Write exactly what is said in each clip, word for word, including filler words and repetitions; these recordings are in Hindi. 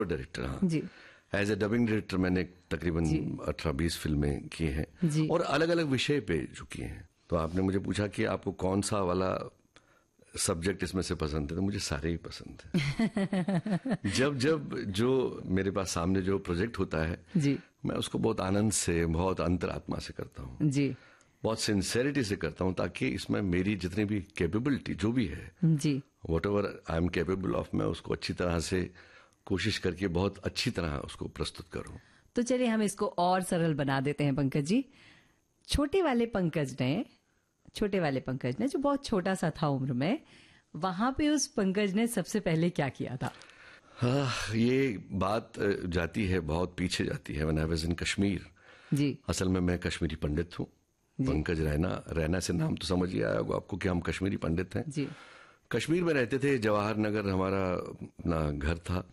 डायरेक्टर, हाँ जी। एज ए डबिंग डायरेक्टर मैंने तकरीबन अठारह बीस फिल्में की हैं और अलग अलग विषय पे जो किए हैं। तो आपने मुझे पूछा कि आपको कौन सा वाला सब्जेक्ट इसमें से पसंद है, तो मुझे सारे ही पसंद है। जब जब जो मेरे पास सामने जो प्रोजेक्ट होता है जी, मैं उसको बहुत आनंद से, बहुत अंतरात्मा से करता हूँ जी, बहुत सिंसेरिटी से करता हूँ, ताकि इसमें मेरी जितनी भी कैपेबिलिटी जो भी है जी, what ever I am capable of, मैं उसको अच्छी तरह से कोशिश करके बहुत अच्छी तरह उसको प्रस्तुत करूं। तो चलिए हम इसको और सरल बना देते हैं पंकज जी। छोटे वाले पंकज ने छोटे वाले पंकज ने जो बहुत छोटा सा था उम्र में, वहां पे उस पंकज ने सबसे पहले क्या किया था? हाँ, ये बात जाती है, बहुत पीछे जाती है। When I was in Kashmir जी, असल में मैं कश्मीरी पंडित हूँ। पंकज रैना, रैना से नाम तो समझ ही आया होगा आपको कि हम कश्मीरी पंडित हैं जी। कश्मीर में रहते थे, जवाहर नगर हमारा अपना घर था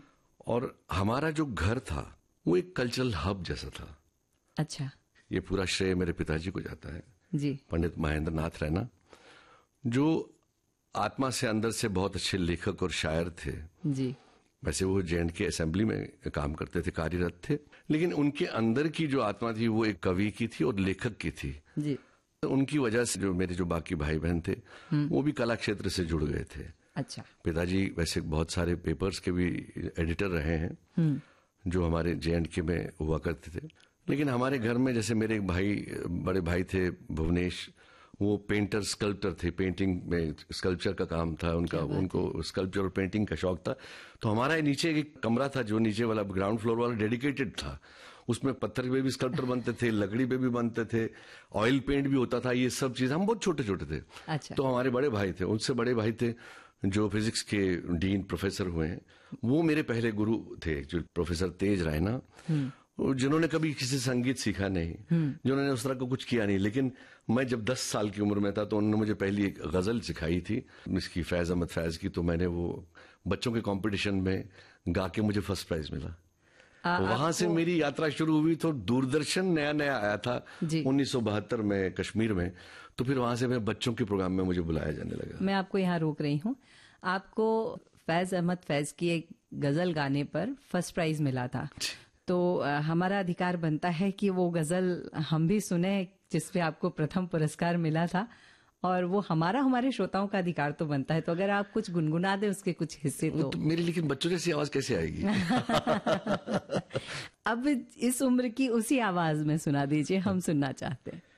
और हमारा जो घर था वो एक कल्चरल हब जैसा था। अच्छा। ये पूरा श्रेय मेरे पिताजी को जाता है जी, पंडित महेंद्र नाथ रैना, जो आत्मा से अंदर से बहुत अच्छे लेखक और शायर थे जी। वैसे वो जे एंड के असेंबली में काम करते थे, कार्यरत थे, लेकिन उनके अंदर की जो आत्मा थी वो एक कवि की थी और लेखक की थी जी। तो उनकी वजह से जो मेरे जो बाकी भाई बहन थे वो भी कला क्षेत्र से जुड़ गए थे। अच्छा। पिताजी वैसे बहुत सारे पेपर्स के भी एडिटर रहे हैं जो हमारे जे एंड के में हुआ करते थे, लेकिन हमारे घर में जैसे मेरे एक भाई, बड़े भाई थे भुवनेश, वो पेंटर स्कल्प्टर थे, पेंटिंग में स्कल्पचर का काम था उनका, उनको स्कल्पचर और पेंटिंग का शौक था। तो हमारा नीचे एक कमरा था जो नीचे वाला ग्राउंड फ्लोर वाला डेडिकेटेड था, उसमें पत्थर पे भी स्कल्पचर बनते थे, लकड़ी पे भी बनते थे, ऑयल पेंट भी होता था, ये सब चीज। हम बहुत छोटे छोटे थे। अच्छा। तो हमारे बड़े भाई थे, उनसे बड़े भाई थे जो फिजिक्स के डीन प्रोफेसर हुए हैं, वो मेरे पहले गुरु थे, जो प्रोफेसर तेज रैना, जिन्होंने कभी किसी संगीत सीखा नहीं, जिन्होंने उस तरह का कुछ किया नहीं, लेकिन मैं जब दस साल की उम्र में था तो उन्होंने मुझे पहली एक गजल सिखाई थी, इसकी फैज अहमद फैज की। तो मैंने वो बच्चों के कंपटीशन में गा के मुझे फर्स्ट प्राइज मिला। आ, वहां से मेरी यात्रा शुरू हुई। तो दूरदर्शन नया नया आया था उन्नीस सौ बहत्तर में कश्मीर में, तो फिर वहां से मैं बच्चों के प्रोग्राम में मुझे बुलाया जाने लगा। मैं आपको यहाँ रोक रही हूँ, आपको फैज अहमद फैज की एक गजल गाने पर फर्स्ट प्राइज मिला था, तो हमारा अधिकार बनता है कि वो गजल हम भी सुने जिसपे आपको प्रथम पुरस्कार मिला था, और वो हमारा हमारे श्रोताओं का अधिकार तो बनता है। तो अगर आप कुछ गुनगुना दे उसके कुछ हिस्से तो, तो मेरी लेकिन बच्चों जैसी आवाज कैसे आएगी? अब इस उम्र की उसी आवाज में सुना दीजिए, हम सुनना चाहते हैं।